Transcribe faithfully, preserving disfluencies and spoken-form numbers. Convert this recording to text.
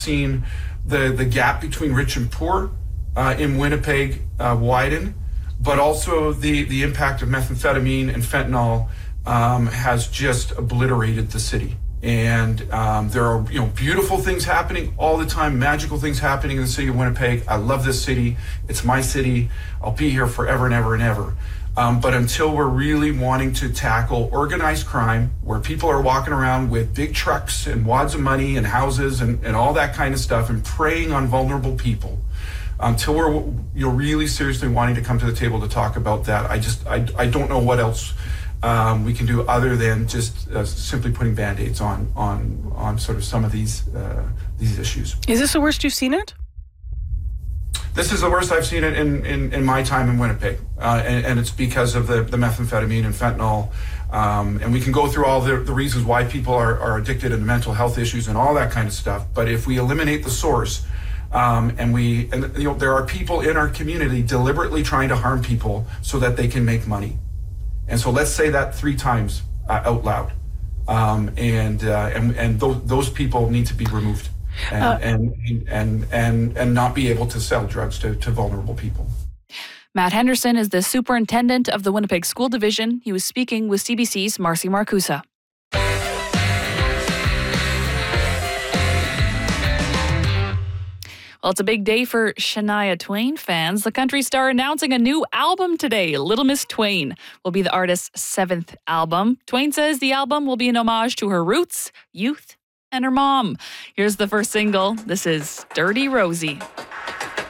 seen the, the gap between rich and poor uh, in Winnipeg uh, widen, but also the, the impact of methamphetamine and fentanyl um, has just obliterated the city. And um, there are, you know, beautiful things happening all the time, magical things happening in the city of Winnipeg. I love this city. It's my city. I'll be here forever and ever and ever. Um, but until we're really wanting to tackle organized crime, where people are walking around with big trucks and wads of money and houses and, and all that kind of stuff and preying on vulnerable people, until we're you know, really seriously wanting to come to the table to talk about that, I just, I, I don't know what else um, we can do other than just uh, simply putting Band-Aids on, on, on sort of some of these, uh, these issues. Is this the worst you've seen it? This is the worst I've seen it in, in, in my time in Winnipeg, uh, and, and it's because of the, the methamphetamine and fentanyl. Um, and we can go through all the, the reasons why people are, are addicted and mental health issues and all that kind of stuff. But if we eliminate the source, um, and we, and you know, there are people in our community deliberately trying to harm people so that they can make money. And so let's say that three times uh, out loud. Um, and, uh, and, and those, those people need to be removed. And, uh, and and and and not be able to sell drugs to, to vulnerable people. Matt Henderson is the superintendent of the Winnipeg School Division. He was speaking with C B C's Marcy Marcusa. Well, it's a big day for Shania Twain fans. The country star announcing a new album today. Little Miss Twain will be the artist's seventh album. Twain says the album will be an homage to her roots, youth, and her mom. Here's the first single. This is Dirty Rosie.